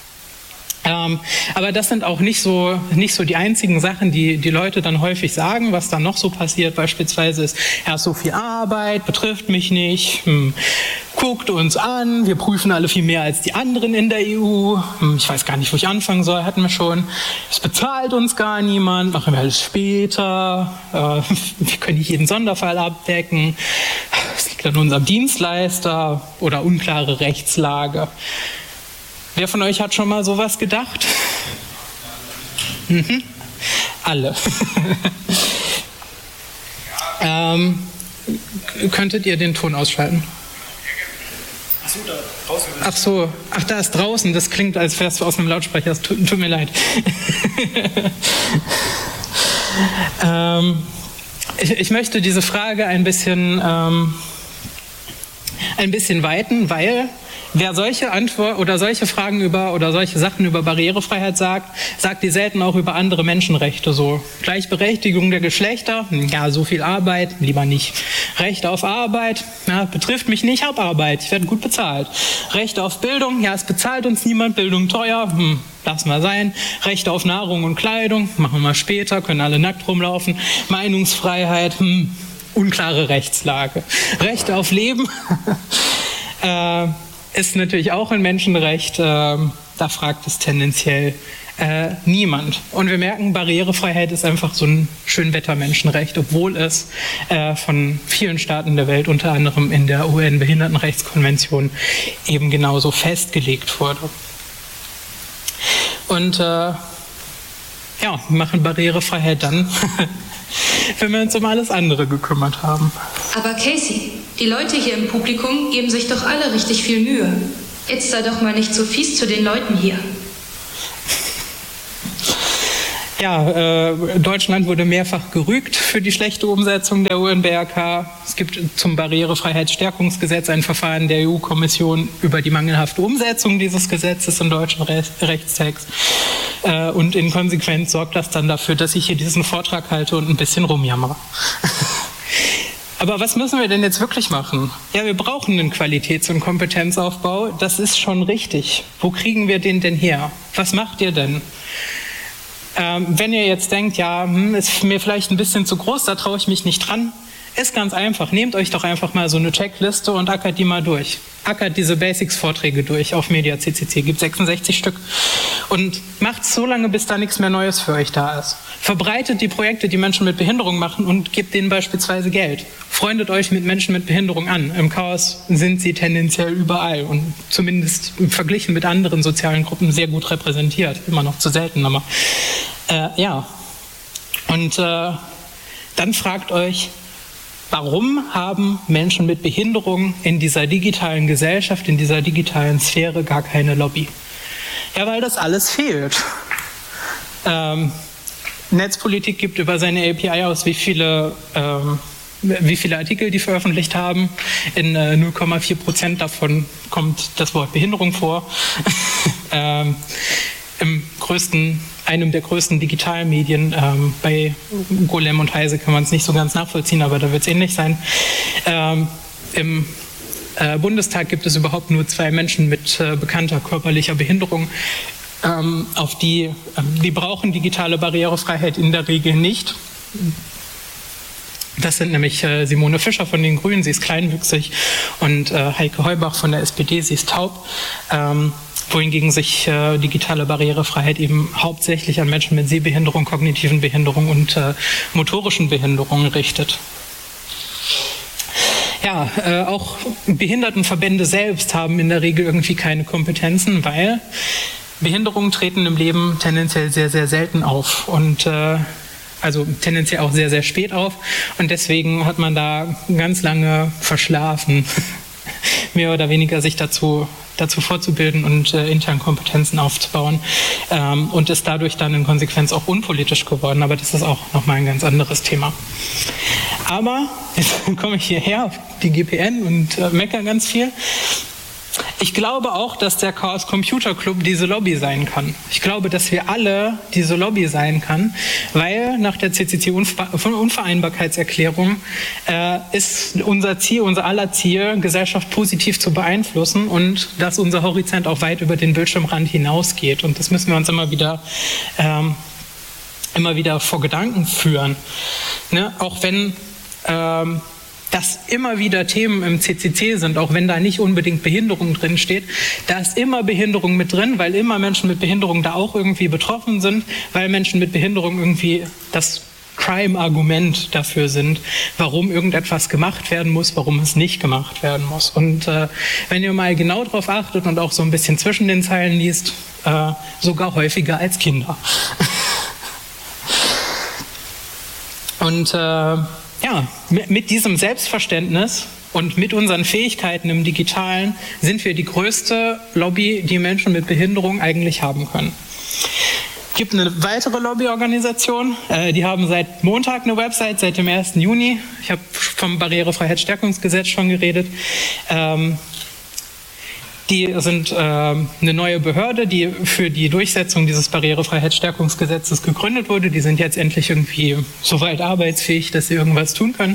Speaker 1: Aber das sind auch nicht so die einzigen Sachen, die Leute dann häufig sagen, was dann noch so passiert. Beispielsweise ist, ja, so viel Arbeit, betrifft mich nicht, guckt uns an, wir prüfen alle viel mehr als die anderen in der EU, ich weiß gar nicht, wo ich anfangen soll, hatten wir schon, es bezahlt uns gar niemand, machen wir alles später, wir können nicht jeden Sonderfall abdecken, es liegt an unserem Dienstleister oder unklare Rechtslage. Wer von euch hat schon mal sowas gedacht? Alle. Könntet ihr den Ton ausschalten?
Speaker 4: Achso, da draußen.
Speaker 1: Ach so, da ist draußen. Das klingt, als wärst du aus einem Lautsprecher. Tut mir leid. Ich möchte diese Frage ein bisschen weiten, weil wer solche Antwort oder solche Fragen oder solche Sachen über Barrierefreiheit sagt die selten auch über andere Menschenrechte. So Gleichberechtigung der Geschlechter, ja, so viel Arbeit, lieber nicht. Recht auf Arbeit, ja, betrifft mich nicht, hab Arbeit, ich werde gut bezahlt. Recht auf Bildung, ja, es bezahlt uns niemand, Bildung teuer, lass mal sein. Rechte auf Nahrung und Kleidung, machen wir später, können alle nackt rumlaufen. Meinungsfreiheit, unklare Rechtslage. Rechte auf Leben, ist natürlich auch ein Menschenrecht, da fragt es tendenziell niemand. Und wir merken, Barrierefreiheit ist einfach so ein Schönwettermenschenrecht, obwohl es von vielen Staaten der Welt, unter anderem in der UN-Behindertenrechtskonvention, eben genauso festgelegt wurde. Und wir machen Barrierefreiheit dann, wenn wir uns um alles andere gekümmert haben.
Speaker 2: Aber Casey, die Leute hier im Publikum geben sich doch alle richtig viel Mühe. Jetzt sei doch mal nicht so fies zu den Leuten hier.
Speaker 1: Deutschland wurde mehrfach gerügt für die schlechte Umsetzung der UNBRK. Es gibt zum Barrierefreiheitsstärkungsgesetz ein Verfahren der EU-Kommission über die mangelhafte Umsetzung dieses Gesetzes im deutschen Rechtstext. Und in Konsequenz sorgt das dann dafür, dass ich hier diesen Vortrag halte und ein bisschen rumjammere. Aber was müssen wir denn jetzt wirklich machen? Ja, wir brauchen einen Qualitäts- und Kompetenzaufbau. Das ist schon richtig. Wo kriegen wir den denn her? Was macht ihr denn? Wenn ihr jetzt denkt, ist mir vielleicht ein bisschen zu groß, da traue ich mich nicht dran, ist ganz einfach. Nehmt euch doch einfach mal so eine Checkliste und ackert die mal durch. Ackert diese Basics-Vorträge durch auf Media-CCC, gibt 66 Stück. Und macht es so lange, bis da nichts mehr Neues für euch da ist. Verbreitet die Projekte, die Menschen mit Behinderung machen und gebt denen beispielsweise Geld. Freundet euch mit Menschen mit Behinderung an. Im Chaos sind sie tendenziell überall und zumindest verglichen mit anderen sozialen Gruppen sehr gut repräsentiert. Immer noch zu selten, aber Und dann fragt euch, warum haben Menschen mit Behinderung in dieser digitalen Gesellschaft, in dieser digitalen Sphäre gar keine Lobby? Ja, weil das alles fehlt. Netzpolitik gibt über seine API aus, wie viele Artikel die veröffentlicht haben. In 0,4% davon kommt das Wort Behinderung vor. Einem der größten Digitalmedien, bei Golem und Heise kann man es nicht so ganz nachvollziehen, aber da wird es ähnlich sein. Im Bundestag gibt es überhaupt nur 2 Menschen mit bekannter körperlicher Behinderung. Die brauchen digitale Barrierefreiheit in der Regel nicht. Das sind nämlich Simone Fischer von den Grünen, sie ist kleinwüchsig, und Heike Heubach von der SPD, sie ist taub. Wohingegen sich digitale Barrierefreiheit eben hauptsächlich an Menschen mit Sehbehinderung, kognitiven Behinderung und motorischen Behinderungen richtet. Auch Behindertenverbände selbst haben in der Regel irgendwie keine Kompetenzen, weil Behinderungen treten im Leben tendenziell sehr, sehr selten auf und also tendenziell auch sehr, sehr spät auf, und deswegen hat man da ganz lange verschlafen, mehr oder weniger sich dazu fortzubilden und intern Kompetenzen aufzubauen, und ist dadurch dann in Konsequenz auch unpolitisch geworden. Aber das ist auch nochmal ein ganz anderes Thema. Aber jetzt komme ich hierher auf die GPN und meckere ganz viel. Ich glaube auch, dass der Chaos Computer Club diese Lobby sein kann. Ich glaube, dass wir alle diese Lobby sein kann, weil nach der CCC-Unvereinbarkeitserklärung ist unser Ziel, unser aller Ziel, Gesellschaft positiv zu beeinflussen, und dass unser Horizont auch weit über den Bildschirmrand hinausgeht. Und das müssen wir uns immer wieder vor Gedanken führen. Ne? Auch wenn dass immer wieder Themen im CCC sind, auch wenn da nicht unbedingt Behinderung drin steht, da ist immer Behinderung mit drin, weil immer Menschen mit Behinderung da auch irgendwie betroffen sind, weil Menschen mit Behinderung irgendwie das Crime-Argument dafür sind, warum irgendetwas gemacht werden muss, warum es nicht gemacht werden muss. Und wenn ihr mal genau drauf achtet und auch so ein bisschen zwischen den Zeilen liest, sogar häufiger als Kinder. Und mit diesem Selbstverständnis und mit unseren Fähigkeiten im Digitalen sind wir die größte Lobby, die Menschen mit Behinderung eigentlich haben können. Es gibt eine weitere Lobbyorganisation, die haben seit Montag eine Website, seit dem 1. Juni. Ich habe vom Barrierefreiheitsstärkungsgesetz schon geredet. Die sind eine neue Behörde, die für die Durchsetzung dieses Barrierefreiheitsstärkungsgesetzes gegründet wurde. Die sind jetzt endlich irgendwie so weit arbeitsfähig, dass sie irgendwas tun können,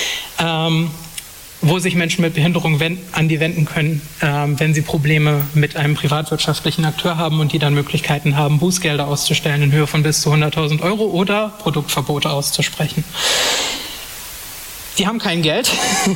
Speaker 1: wo sich Menschen mit Behinderung an die wenden können, wenn sie Probleme mit einem privatwirtschaftlichen Akteur haben und die dann Möglichkeiten haben, Bußgelder auszustellen in Höhe von bis zu 100.000 € oder Produktverbote auszusprechen. Die haben kein Geld.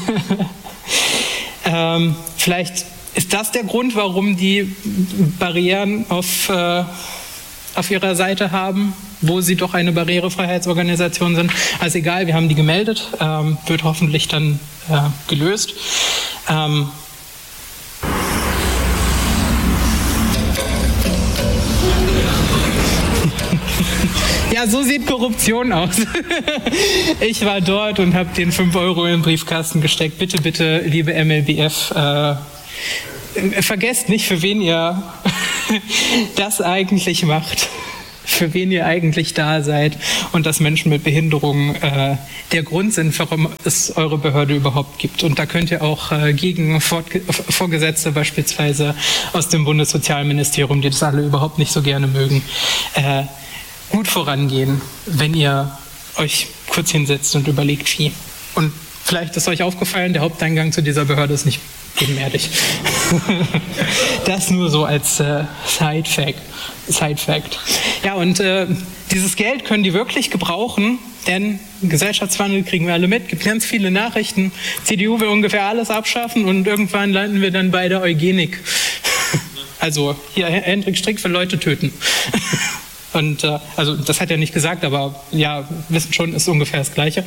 Speaker 1: Vielleicht ist das der Grund, warum die Barrieren auf ihrer Seite haben, wo sie doch eine Barrierefreiheitsorganisation sind? Also egal, wir haben die gemeldet, wird hoffentlich dann gelöst. Ja, so sieht Korruption aus. Ich war dort und habe den 5 € in den Briefkasten gesteckt. Bitte, bitte, liebe MLBF, vergesst nicht, für wen ihr das eigentlich macht. für wen ihr eigentlich da seid und dass Menschen mit Behinderungen der Grund sind, warum es eure Behörde überhaupt gibt. Und da könnt ihr auch gegen Vorgesetzte beispielsweise aus dem Bundessozialministerium, die das alle überhaupt nicht so gerne mögen, gut vorangehen, wenn ihr euch kurz hinsetzt und überlegt, wie. Und vielleicht ist euch aufgefallen, der Haupteingang zu dieser Behörde ist nicht ebenerdig. Das nur so als Side-Fact. Ja, und dieses Geld können die wirklich gebrauchen, denn Gesellschaftswandel kriegen wir alle mit, gibt ganz viele Nachrichten. CDU will ungefähr alles abschaffen und irgendwann landen wir dann bei der Eugenik. Also hier Hendrik Strick will Leute töten. Und also das hat er nicht gesagt, aber ja, wissen schon, ist ungefähr das Gleiche.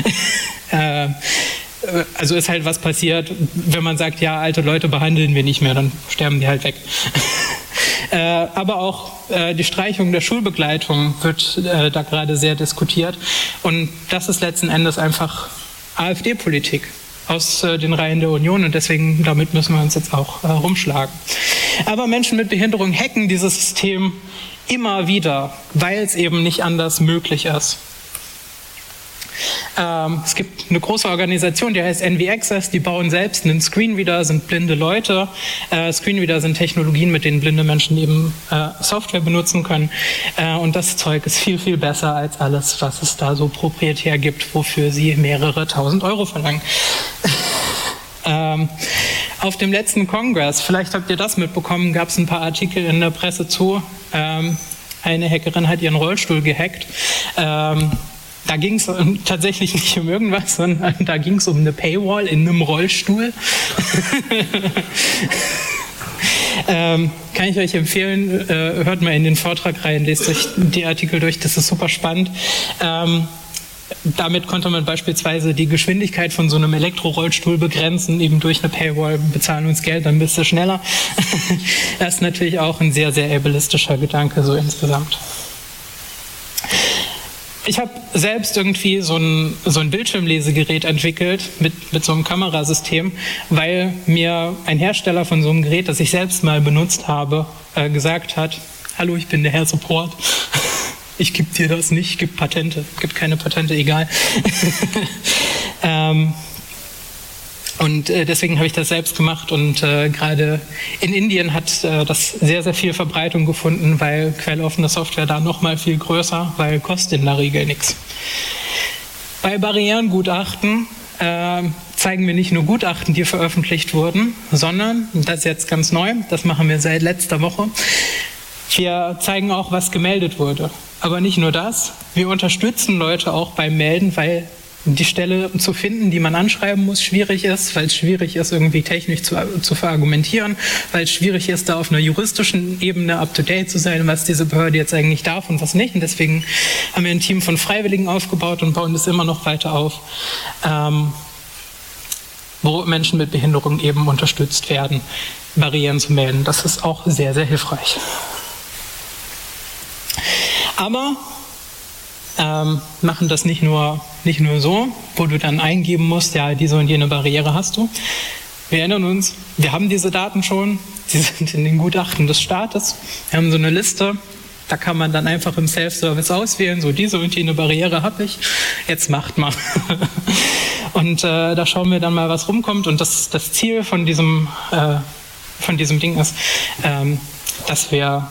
Speaker 1: Also ist halt was passiert, wenn man sagt, ja, alte Leute behandeln wir nicht mehr, dann sterben die halt weg. Aber auch die Streichung der Schulbegleitung wird da gerade sehr diskutiert. Und das ist letzten Endes einfach AfD-Politik aus den Reihen der Union und deswegen damit müssen wir uns jetzt auch rumschlagen. Aber Menschen mit Behinderung hacken dieses System immer wieder, weil es eben nicht anders möglich ist. Es gibt eine große Organisation, die heißt NV Access, die bauen selbst einen Screenreader, sind blinde Leute. Screenreader sind Technologien, mit denen blinde Menschen eben Software benutzen können. Und das Zeug ist viel, viel besser als alles, was es da so proprietär gibt, wofür sie mehrere tausend Euro verlangen. Auf dem letzten Kongress, vielleicht habt ihr das mitbekommen, gab es ein paar Artikel in der Presse zu. Eine Hackerin hat ihren Rollstuhl gehackt. Da ging es tatsächlich nicht um irgendwas, sondern da ging es um eine Paywall in einem Rollstuhl. Kann ich euch empfehlen, hört mal in den Vortrag rein, lest euch die Artikel durch, das ist super spannend. Damit konnte man beispielsweise die Geschwindigkeit von so einem Elektrorollstuhl begrenzen, eben durch eine Paywall, bezahlen uns Geld, dann bist du schneller. Das ist natürlich auch ein sehr, sehr ableistischer Gedanke so insgesamt. Ich habe selbst irgendwie so ein Bildschirmlesegerät entwickelt mit so einem Kamerasystem, weil mir ein Hersteller von so einem Gerät, das ich selbst mal benutzt habe, gesagt hat, hallo, ich bin der Herr Support. Ich gebe dir das nicht, ich gebe Patente. Gibt keine Patente, egal. Und deswegen habe ich das selbst gemacht und gerade in Indien hat das sehr, sehr viel Verbreitung gefunden, weil quelloffene Software da noch mal viel größer, weil kostet in der Regel nichts. Bei Barrierengutachten zeigen wir nicht nur Gutachten, die veröffentlicht wurden, sondern, das ist jetzt ganz neu, das machen wir seit letzter Woche, wir zeigen auch, was gemeldet wurde. Aber nicht nur das, wir unterstützen Leute auch beim Melden, weil die Stelle zu finden, die man anschreiben muss, schwierig ist, weil es schwierig ist, irgendwie technisch zu verargumentieren, weil es schwierig ist, da auf einer juristischen Ebene up-to-date zu sein, was diese Behörde jetzt eigentlich darf und was nicht. Und deswegen haben wir ein Team von Freiwilligen aufgebaut und bauen das immer noch weiter auf, wo Menschen mit Behinderung eben unterstützt werden, Barrieren zu melden. Das ist auch sehr, sehr hilfreich. Aber machen das nicht nur so, wo du dann eingeben musst, ja, diese und jene Barriere hast du. Wir erinnern uns, wir haben diese Daten schon, sie sind in den Gutachten des Staates. Wir haben so eine Liste, da kann man dann einfach im Self-Service auswählen, so diese und jene Barriere habe ich, jetzt macht mal. Und da schauen wir dann mal, was rumkommt. Und das Ziel von diesem Ding ist, dass wir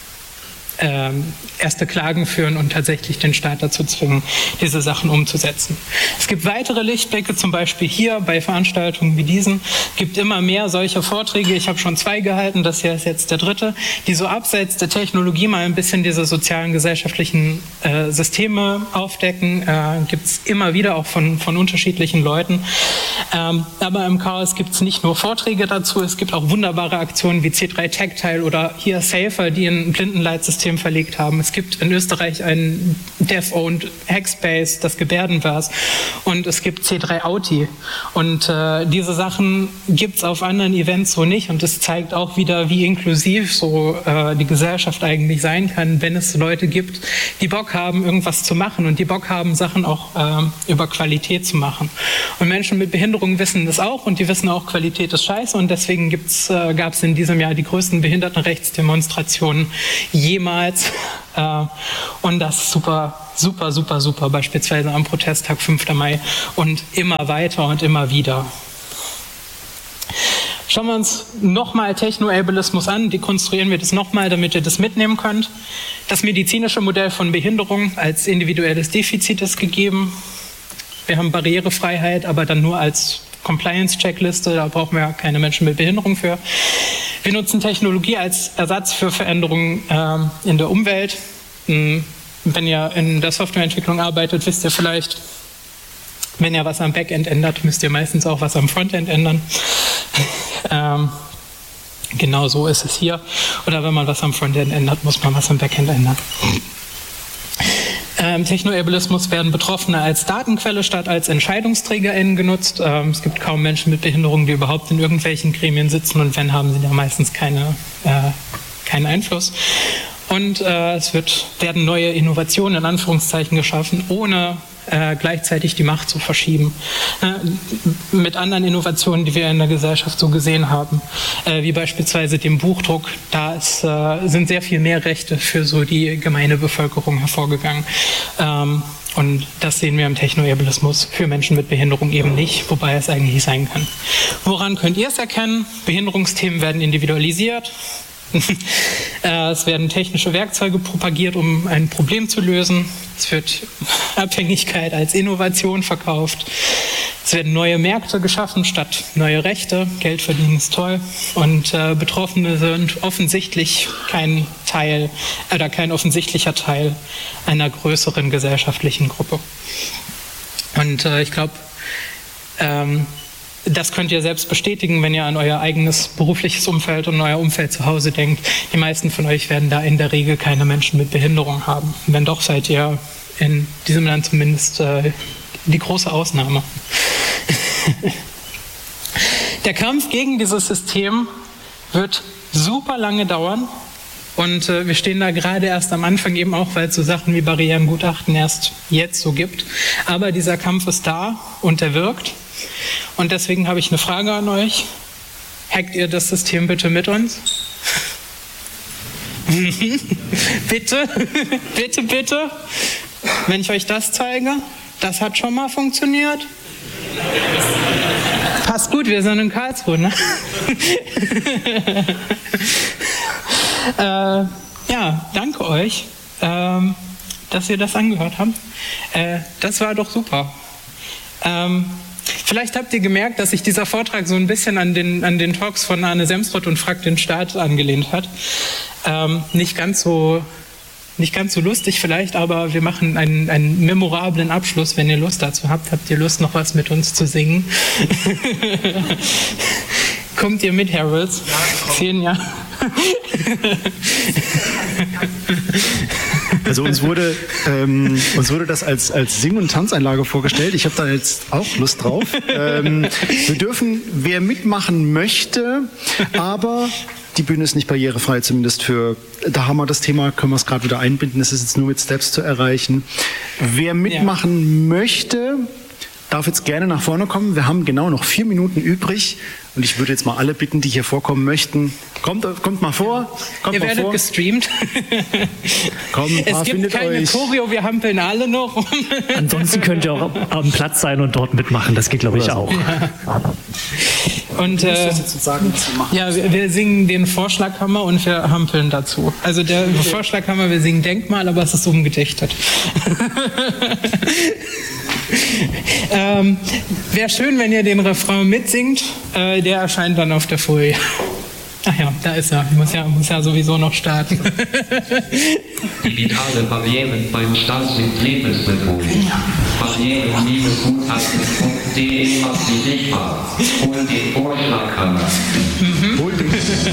Speaker 1: erste Klagen führen und tatsächlich den Staat dazu zwingen, diese Sachen umzusetzen. Es gibt weitere Lichtblicke, zum Beispiel hier bei Veranstaltungen wie diesen, gibt immer mehr solcher Vorträge. Ich habe schon 2 gehalten, das hier ist jetzt der 3., die so abseits der Technologie mal ein bisschen diese sozialen, gesellschaftlichen Systeme aufdecken. Gibt es immer wieder auch von unterschiedlichen Leuten. Aber im Chaos gibt es nicht nur Vorträge dazu, es gibt auch wunderbare Aktionen wie C3 Tactile oder hier Safer, die ein Blindenleitsystem verlegt haben. Es gibt in Österreich einen Deaf-Owned Hackspace, das Gebärdenverse, und es gibt C3 Auti. Und diese Sachen gibt es auf anderen Events so nicht, und es zeigt auch wieder, wie inklusiv so die Gesellschaft eigentlich sein kann, wenn es Leute gibt, die Bock haben, irgendwas zu machen und die Bock haben, Sachen auch über Qualität zu machen. Und Menschen mit Behinderungen wissen das auch, und die wissen auch, Qualität ist scheiße, und deswegen gab es in diesem Jahr die größten Behindertenrechtsdemonstrationen jemals niemals. Und das ist super, super, super, super, beispielsweise am Protesttag 5. Mai und immer weiter und immer wieder. Schauen wir uns nochmal Technoableismus an, dekonstruieren wir das nochmal, damit ihr das mitnehmen könnt. Das medizinische Modell von Behinderung als individuelles Defizit ist gegeben. Wir haben Barrierefreiheit, aber dann nur als Compliance-Checkliste, da brauchen wir keine Menschen mit Behinderung für. Wir nutzen Technologie als Ersatz für Veränderungen in der Umwelt. Wenn ihr in der Softwareentwicklung arbeitet, wisst ihr vielleicht, wenn ihr was am Backend ändert, müsst ihr meistens auch was am Frontend ändern. Genau so ist es hier. Oder wenn man was am Frontend ändert, muss man was am Backend ändern. Technoableismus werden Betroffene als Datenquelle statt als EntscheidungsträgerInnen genutzt. Es gibt kaum Menschen mit Behinderung, die überhaupt in irgendwelchen Gremien sitzen, und wenn, haben sie da meistens keinen Einfluss. Und es werden neue Innovationen in Anführungszeichen geschaffen, ohne gleichzeitig die Macht zu verschieben. Mit anderen Innovationen, die wir in der Gesellschaft so gesehen haben, wie beispielsweise dem Buchdruck, da sind sehr viel mehr Rechte für so die gemeine Bevölkerung hervorgegangen. Und das sehen wir im Technoableismus für Menschen mit Behinderung eben nicht, wobei es eigentlich sein kann. Woran könnt ihr es erkennen? Behinderungsthemen werden individualisiert. Es werden technische Werkzeuge propagiert, um ein Problem zu lösen. Es wird Abhängigkeit als Innovation verkauft. Es werden neue Märkte geschaffen statt neue Rechte. Geld verdienen ist toll. Und Betroffene sind offensichtlich kein offensichtlicher Teil einer größeren gesellschaftlichen Gruppe. Und ich glaube, das könnt ihr selbst bestätigen, wenn ihr an euer eigenes berufliches Umfeld und euer Umfeld zu Hause denkt. Die meisten von euch werden da in der Regel keine Menschen mit Behinderung haben. Wenn doch, seid ihr in diesem Land zumindest die große Ausnahme. Der Kampf gegen dieses System wird super lange dauern. Und wir stehen da gerade erst am Anfang, eben auch, weil es so Sachen wie Barrierengutachten erst jetzt so gibt. Aber dieser Kampf ist da und er wirkt. Und deswegen habe ich eine Frage an euch. Hackt ihr das System bitte mit uns? Bitte, bitte, bitte. Wenn ich euch das zeige, das hat schon mal funktioniert. Passt gut, wir sind in Karlsruhe, ne? Ja, danke euch, dass ihr das angehört habt. Das war doch super. Vielleicht habt ihr gemerkt, dass sich dieser Vortrag so ein bisschen an den Talks von Arne Semsrott und Frag den Staat angelehnt hat. Nicht ganz so lustig vielleicht, aber wir machen einen memorablen Abschluss. Wenn ihr Lust dazu habt, habt ihr Lust, noch was mit uns zu singen? Kommt ihr mit, Harold? 10 Jahre.
Speaker 5: Also uns wurde das als Sing- und Tanzeinlage vorgestellt. Ich habe da jetzt auch Lust drauf. Wir dürfen, wer mitmachen möchte, aber die Bühne ist nicht barrierefrei, zumindest da haben wir das Thema, können wir es gerade wieder einbinden. Es ist jetzt nur mit Steps zu erreichen. Wer mitmachen möchte, darf jetzt gerne nach vorne kommen. Wir haben genau noch 4 Minuten übrig. Und ich würde jetzt mal alle bitten, die hier vorkommen möchten, kommt mal vor.
Speaker 1: Ihr werdet gestreamt. Es gibt keine Choreo, wir hampeln alle noch rum.
Speaker 6: Ansonsten könnt ihr auch am Platz sein und dort mitmachen. Das geht, glaube ich, auch.
Speaker 1: Ja. Und wir singen den Vorschlaghammer und wir hampeln dazu. Also der Vorschlaghammer, wir singen Denkmal, aber es ist umgedichtet. Wäre schön, wenn ihr den Refrain mitsingt. Der erscheint dann auf der Folie. Ach ja, da ist er. Muss ja sowieso noch starten.
Speaker 7: Digitale Barrieren beim Staat sind lebensbedrohlich. Barrieren-gutachten.de macht sie sichtbar. Hol den Vorschlaghammer.